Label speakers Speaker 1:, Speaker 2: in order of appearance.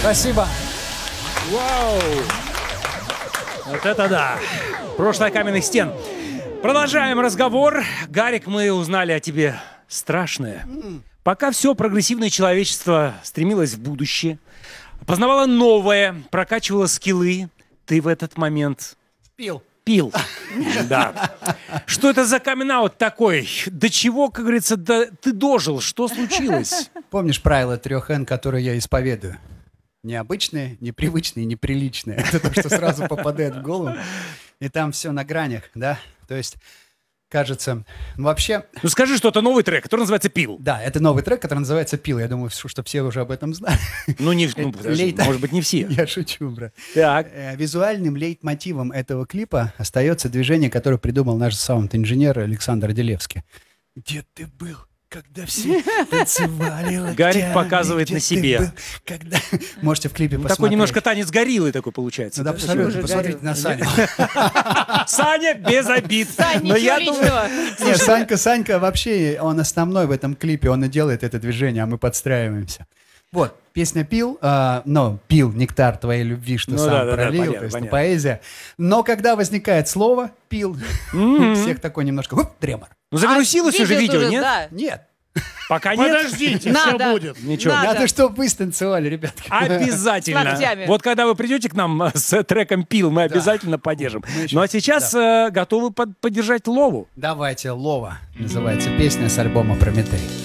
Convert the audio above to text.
Speaker 1: Спасибо.
Speaker 2: Вау! Вот это да! Прошлое каменных стен. Продолжаем разговор. Гарик, мы узнали о тебе страшное. Пока все прогрессивное человечество стремилось в будущее, познавало новое, прокачивало скиллы, ты в этот момент
Speaker 1: Пил.
Speaker 2: Да. Что это за камин-аут такой? До чего, как говорится, ты дожил? Что случилось?
Speaker 1: Помнишь правило 3 Н, которые я исповедую? Необычные, непривычные, неприличные. Это то, что сразу попадает в голову. И там все на гранях, да? То есть, кажется, вообще...
Speaker 2: Ну скажи, что это новый трек, который называется «Пил».
Speaker 1: Да, это новый трек, который называется «Пил». Я думаю, что все уже об этом знали.
Speaker 2: Подожди, может быть, не все.
Speaker 1: Я шучу, брат.
Speaker 2: Так.
Speaker 1: Визуальным лейтмотивом этого клипа остается движение, которое придумал наш саунд-инженер Александр Делевский. Где ты был, когда все танцевали локтями?
Speaker 2: Гарик показывает
Speaker 1: Где
Speaker 2: на
Speaker 1: ты
Speaker 2: себе.
Speaker 1: был, когда... Можете в клипе посмотреть.
Speaker 2: Такой немножко танец гориллы такой получается.
Speaker 1: Ну, да, абсолютно. Посмотрите на Саню.
Speaker 2: Саня без обид.
Speaker 3: Сань,
Speaker 2: Но я
Speaker 3: ничего
Speaker 2: думаю,
Speaker 3: личного.
Speaker 1: Нет, Санька вообще, он основной в этом клипе, он и делает это движение, а мы подстраиваемся. Вот, песня «Пил», но «Пил, нектар твоей любви, что
Speaker 2: Ну
Speaker 1: сам
Speaker 2: да,
Speaker 1: пролил»,
Speaker 2: понятно,
Speaker 1: то есть
Speaker 2: понятно.
Speaker 1: поэзия. Но когда возникает слово «пил», всех такой немножко тремор.
Speaker 2: ну загрузилось уже видео,
Speaker 3: тоже,
Speaker 2: нет?
Speaker 3: да.
Speaker 1: Нет,
Speaker 2: Пока нет.
Speaker 4: Подождите, все
Speaker 3: Надо.
Speaker 4: будет.
Speaker 2: Ничего.
Speaker 3: Надо.
Speaker 1: надо, чтобы вы станцевали, ребятки.
Speaker 2: Обязательно.
Speaker 3: С локтями.
Speaker 2: Вот когда вы придете к нам с треком «Пил», мы обязательно поддержим.
Speaker 1: Мы еще-
Speaker 2: Ну а сейчас готовы поддержать Лову.
Speaker 1: Давайте, «Лова» называется песня с альбома «Прометей».